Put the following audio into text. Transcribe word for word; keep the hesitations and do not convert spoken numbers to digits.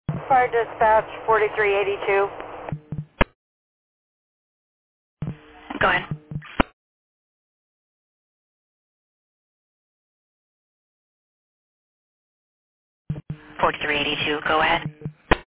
Fire dispatch forty-three eighty-two. Go ahead. forty-three eighty-two, go ahead.